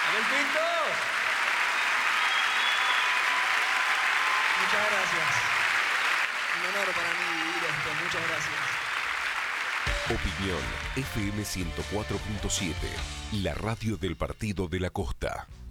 ¡Abel Pintos! Muchas gracias. Un honor para mí vivir esto. Muchas gracias. Opinión FM 104.7, la radio del Partido de la Costa.